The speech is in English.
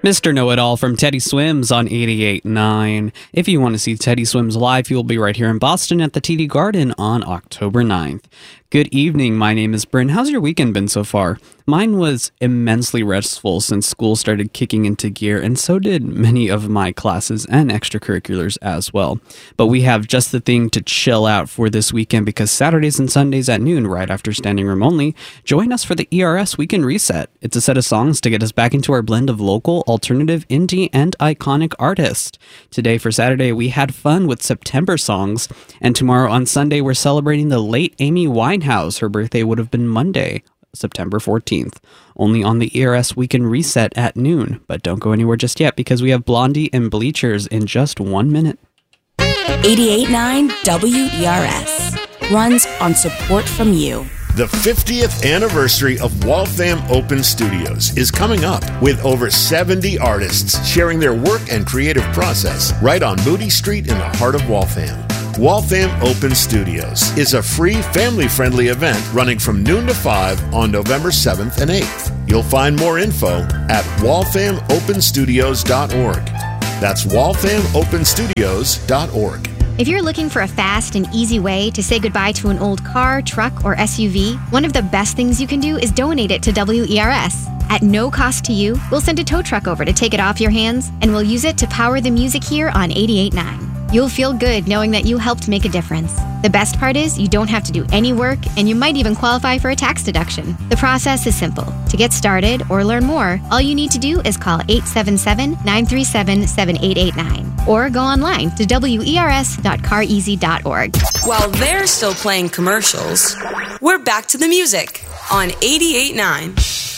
Mr. Know-It-All from Teddy Swims on 88.9. If you want to see Teddy Swims live, he will be right here in Boston at the TD Garden on October 9th. Good evening, my name is Bryn. How's your weekend been so far? Mine was immensely restful since school started kicking into gear, and so did many of my classes and extracurriculars as well. But we have just the thing to chill out for this weekend because Saturdays and Sundays at noon, right after Standing Room Only, join us for the ERS Weekend Reset. It's a set of songs to get us back into our blend of local, alternative, indie, and iconic artists. Today for Saturday, we had fun with September songs, and tomorrow on Sunday, we're celebrating the late Amy Winehouse. Her birthday would have been Monday, September 14th, only on the ERS Weekend Reset at noon. But don't go anywhere just yet because we have Blondie and Bleachers in just 1 minute. 88.9 WERS runs on support from you. The 50th anniversary of Waltham Open Studios is coming up with over 70 artists sharing their work and creative process right on Moody Street in the heart of Waltham. Waltham Open Studios is a free, family-friendly event running from noon to 5 on November 7th and 8th. You'll find more info at walthamopenstudios.org. That's walthamopenstudios.org. If you're looking for a fast and easy way to say goodbye to an old car, truck, or SUV, one of the best things you can do is donate it to WERS. At no cost to you, we'll send a tow truck over to take it off your hands, and we'll use it to power the music here on 88.9. You'll feel good knowing that you helped make a difference. The best part is you don't have to do any work, and you might even qualify for a tax deduction. The process is simple. To get started or learn more, all you need to do is call 877-937-7889 or go online to wers.careasy.org. While they're still playing commercials, we're back to the music on 88.9.